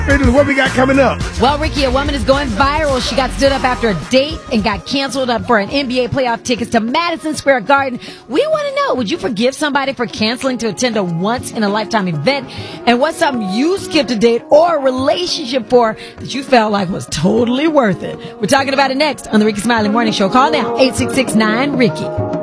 What we got coming up? Well, Ricky, a woman is going viral. She got stood up after a date and got canceled up for an NBA playoff tickets to Madison Square Garden. We want to know, would you forgive somebody for canceling to attend a once-in-a-lifetime event? And what's something you skipped a date or a relationship for that you felt like was totally worth it? We're talking about it next on the Ricky Smiley Morning Show. Call now, 866-9-RICKY.